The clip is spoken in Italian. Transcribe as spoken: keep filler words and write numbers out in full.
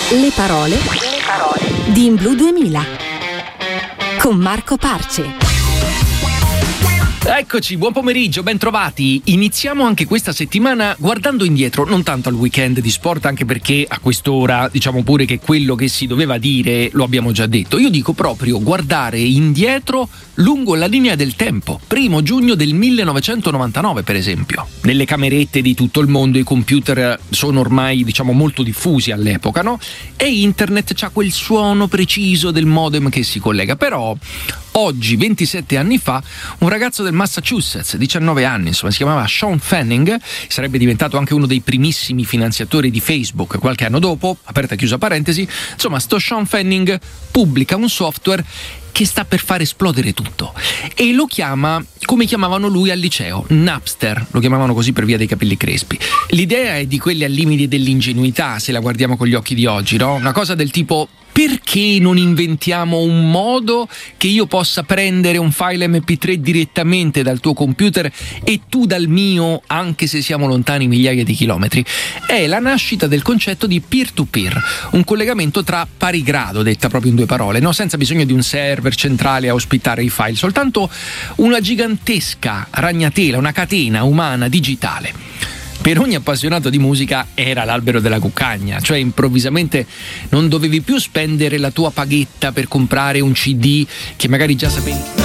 Le parole, le parole di In Blu duemila con Marco Parce. Eccoci, buon pomeriggio, ben trovati. Iniziamo anche questa settimana guardando indietro, non tanto al weekend di sport, anche perché a quest'ora diciamo pure che quello che si doveva dire lo abbiamo già detto. Io dico proprio guardare indietro lungo la linea del tempo, primo giugno del millenovecentonovantanove per esempio. Nelle camerette di tutto il mondo i computer sono ormai diciamo molto diffusi all'epoca, no? E internet c'ha quel suono preciso del modem che si collega, però oggi, ventisette anni fa, un ragazzo del Massachusetts, diciannove anni, insomma, si chiamava Sean Fanning, sarebbe diventato anche uno dei primissimi finanziatori di Facebook qualche anno dopo, aperta e chiusa parentesi, insomma, sto Sean Fanning pubblica un software che sta per far esplodere tutto e lo chiama come chiamavano lui al liceo, Napster, lo chiamavano così per via dei capelli crespi. L'idea è di quelli al limite dell'ingenuità, se la guardiamo con gli occhi di oggi, no? Una cosa del tipo: perché non inventiamo un modo che io possa prendere un file emme pi tre direttamente dal tuo computer e tu dal mio, anche se siamo lontani migliaia di chilometri? È la nascita del concetto di peer-to-peer, un collegamento tra pari grado, detta proprio in due parole, no? Senza bisogno di un server centrale a ospitare i file, soltanto una gigantesca ragnatela, una catena umana digitale. Per ogni appassionato di musica era l'albero della cuccagna, cioè improvvisamente non dovevi più spendere la tua paghetta per comprare un ci di che magari già sapevi